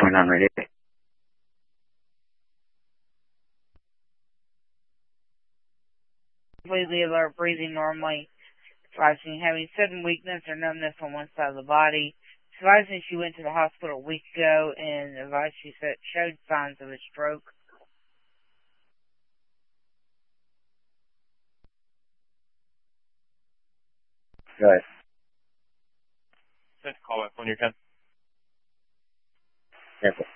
29 radio. Completely alert, breathing normally. Advising having sudden weakness or numbness on one side of the body. Advising she went to the hospital a week ago and advised she showed signs of a stroke. Right. Call back when you're done. Careful.